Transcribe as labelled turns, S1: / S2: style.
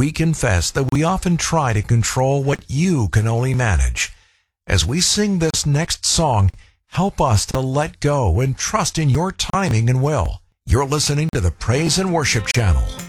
S1: we confess that we often try to control what you can only manage. As we sing this next song, help us to let go and trust in your timing and will. You're listening to the Praise and Worship Channel.